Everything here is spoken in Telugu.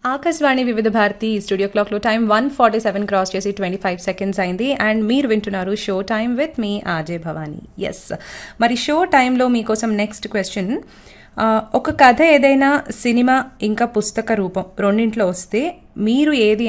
ఆకాశవాణి వివిధ భారతి స్టూడియో క్లాక్లో టైం 1:47 క్రాస్ చేసి 25 సెకండ్స్ అయింది అండ్ మీరు వింటున్నారు show time with me RJ Bhavani. Yes, మరి షో టైంలో మీకోసం నెక్స్ట్ క్వశ్చన్. ఒక కథ ఏదైనా సినిమా ఇంకా పుస్తక రూపం రెండింట్లో వస్తే మీరు ఏది